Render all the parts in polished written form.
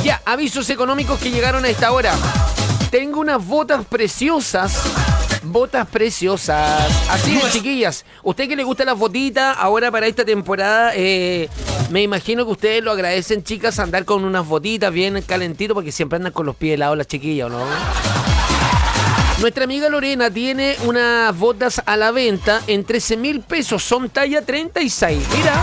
Ya, avisos económicos que llegaron a esta hora. Tengo unas botas preciosas. Botas preciosas. Así es, chiquillas. Usted que le gustan las botitas, ahora para esta temporada, me imagino que ustedes lo agradecen, chicas, andar con unas botitas bien calentitos, porque siempre andan con los pies helados las chiquillas, ¿no? Nuestra amiga Lorena tiene unas botas a la venta en 13.000 pesos. Son talla 36. Mira.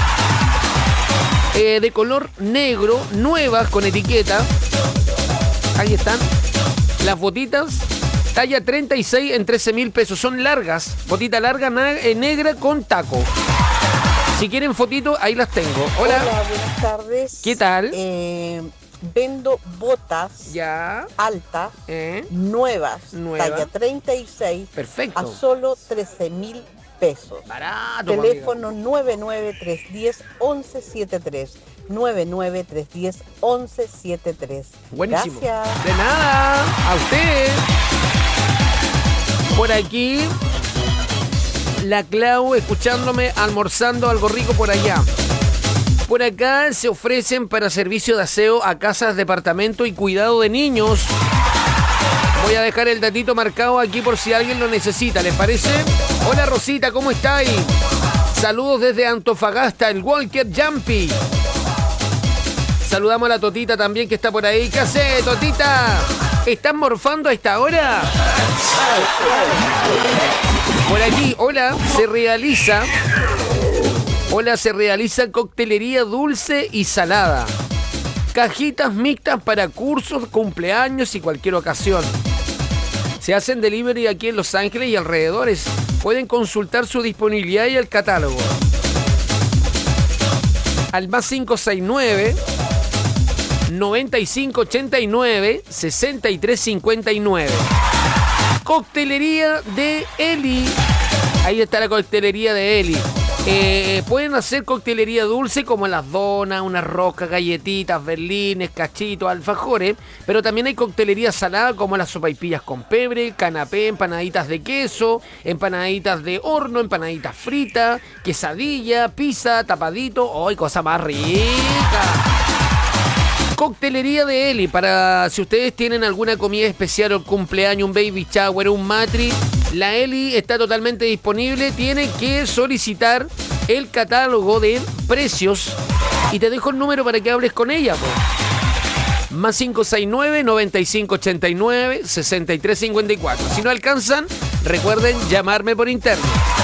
De color negro, nuevas con etiqueta. Ahí están. Las botitas, talla 36 en 13.000 pesos. Son largas. Botita larga, negra con taco. Si quieren fotito, ahí las tengo. Hola. Hola, buenas tardes. ¿Qué tal? Vendo botas ya altas, nuevas, talla 36, perfecto, a solo 13.000 pesos. Barato. Teléfono 99310-1173. 99310-1173. Buenísimo. Gracias. De nada. A usted. Por aquí, la Clau escuchándome, almorzando algo rico por allá. Por acá se ofrecen para servicio de aseo a casas, departamento y cuidado de niños. Voy a dejar el datito marcado aquí por si alguien lo necesita, ¿les parece? Hola Rosita, ¿cómo estáis? Saludos desde Antofagasta, el Walker Jumpy. Saludamos a la Totita también que está por ahí. ¿Qué hace, Totita? ¿Están morfando a esta hora? Por aquí, hola, se realiza coctelería dulce y salada. Cajitas mixtas para cursos, cumpleaños y cualquier ocasión. Se hacen delivery aquí en Los Ángeles y alrededores. Pueden consultar su disponibilidad y el catálogo. Al más 569 9589 6359. Coctelería de Eli. Ahí está la coctelería de Eli. Pueden hacer coctelería dulce como las donas, unas roscas, galletitas, berlines, cachitos, alfajores, pero también hay coctelería salada como las sopaipillas con pebre, canapé, empanaditas de queso, empanaditas de horno, empanaditas fritas, quesadilla, pizza, tapadito, ¡ay, cosa más rica! Coctelería de Eli, para si ustedes tienen alguna comida especial o cumpleaños, un baby shower, un matri, la Eli está totalmente disponible. Tienen que solicitar el catálogo de precios y te dejo el número para que hables con ella, pues. Más 569 9589 6354. Si no alcanzan, recuerden llamarme por interno.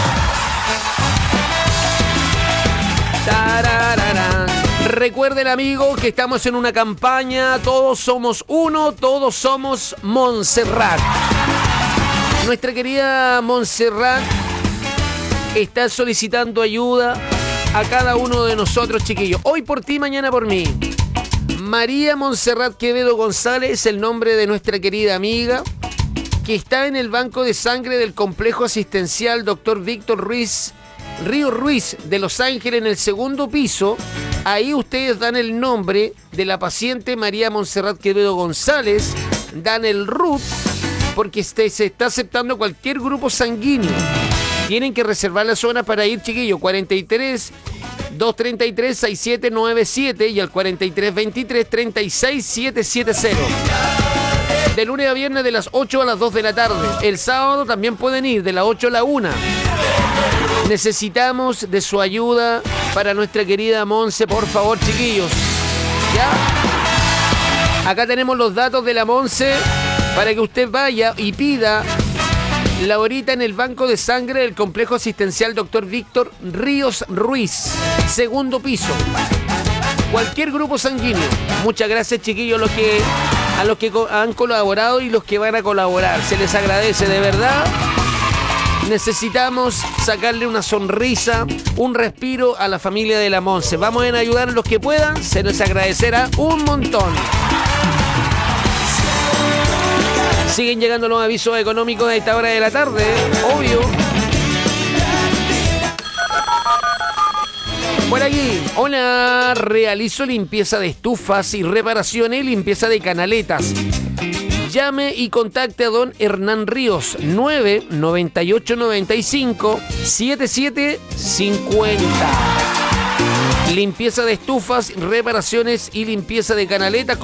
Tarararán. Recuerden, amigos, que estamos en una campaña. Todos somos uno, todos somos Montserrat. Nuestra querida Montserrat está solicitando ayuda a cada uno de nosotros, chiquillos. Hoy por ti, mañana por mí. María Montserrat Quevedo González es el nombre de nuestra querida amiga, que está en el banco de sangre del complejo asistencial Dr. Víctor Río Ruiz de Los Ángeles, en el segundo piso. Ahí ustedes dan el nombre de la paciente María Montserrat Quevedo González, dan el RUT, porque se está aceptando cualquier grupo sanguíneo. Tienen que reservar la zona para ir, chiquillos. 43 233 6797 y al 43 23 36 770. De lunes a viernes de las 8 a las 2 de la tarde. El sábado también pueden ir de las 8 a la 1. Necesitamos de su ayuda para nuestra querida Monse, por favor, chiquillos. ¿Ya? Acá tenemos los datos de la Monse para que usted vaya y pida la horita en el banco de sangre del complejo asistencial Dr. Víctor Ríos Ruiz, segundo piso. Cualquier grupo sanguíneo. Muchas gracias, chiquillos, a los que han colaborado y los que van a colaborar. Se les agradece, de verdad. Necesitamos sacarle una sonrisa, un respiro a la familia de la Monse. Vamos a ayudar a los que puedan, se les agradecerá un montón. Siguen llegando los avisos económicos a esta hora de la tarde, obvio. Por aquí, hola, realizo limpieza de estufas y reparaciones y limpieza de canaletas. Llame y contacte a don Hernán Ríos, 99895-7750. Limpieza de estufas, reparaciones y limpieza de canaletas.